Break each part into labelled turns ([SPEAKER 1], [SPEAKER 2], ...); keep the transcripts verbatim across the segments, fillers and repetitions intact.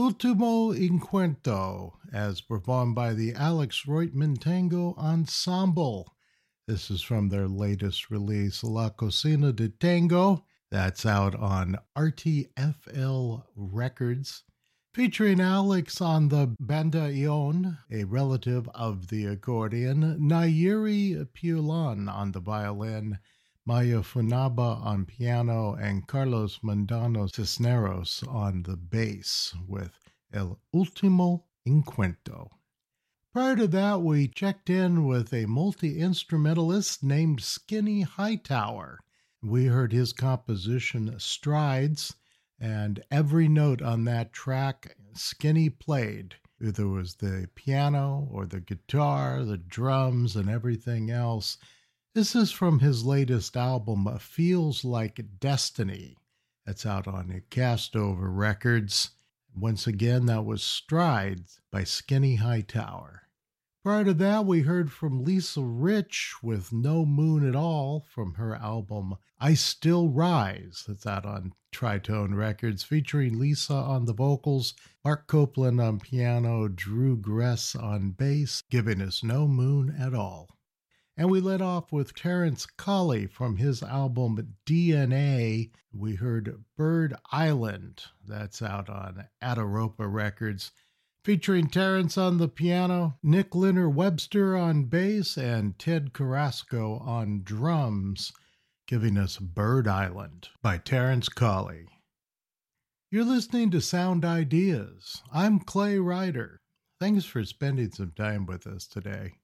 [SPEAKER 1] Ultimo Encuentro, as performed by the Alex Reutemann Tango Ensemble. This is from their latest release, La Cocina de Tango. That's out on R T F L Records, featuring Alex on the bandoneon, a relative of the accordion, Nayeri Pulon on the violin, Maya Funaba on piano, and Carlos Mandano Cisneros on the bass with El Ultimo Encuentro. Prior to that, we checked in with a multi-instrumentalist named Skinny Hightower. We heard his composition Strides, and every note on that track Skinny played. Either it was the piano or the guitar, the drums, and everything else. This is from his latest album, Feels Like Destiny. That's out on Castover Records. Once again, that was Strides by Skinny Hightower. Prior to that, we heard from Lisa Rich with No Moon at All from her album I Still Rise. That's out on Tritone Records, featuring Lisa on the vocals, Mark Copeland on piano, Drew Gress on bass, giving us No Moon at All. And we led off with Terence Colley from his album D N A. We heard Bird Island. That's out on Ataropa Records, featuring Terence on the piano, Nick Linner Webster on bass, and Ted Carrasco on drums, giving us Bird Island by Terence Colley. You're listening to Sound Ideas. I'm Clay Ryder. Thanks for spending some time with us today.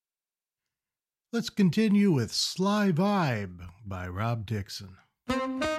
[SPEAKER 1] Let's continue with Sly Vibe by Rob Dixon.